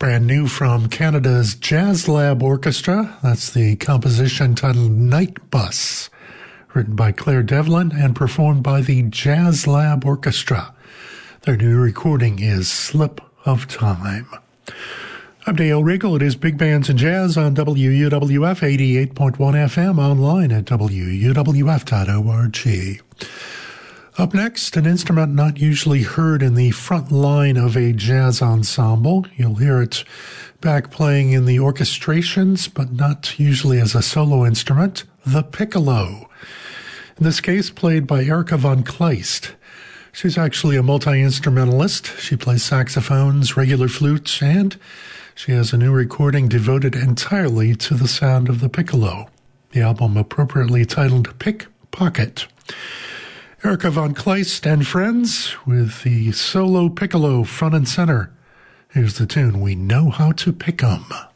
brand new from Canada's Jazz Lab Orchestra. That's the composition titled Night Bus, written by Claire Devlin and performed by the Jazz Lab Orchestra. Their new recording is Slip of Time. I'm Dale Riegel. It is Big Bands and Jazz on WUWF 88.1 FM, online at wuwf.org. Up next, an instrument not usually heard in the front line of a jazz ensemble. You'll hear it back playing in the orchestrations, but not usually as a solo instrument, the piccolo. In this case, played by Erika von Kleist. She's actually a multi-instrumentalist. She plays saxophones, regular flutes, and she has a new recording devoted entirely to the sound of the piccolo. The album appropriately titled Pickpocket. Erika von Kleist and friends with the solo piccolo front and center. Here's the tune, We Know How to Pick 'Em.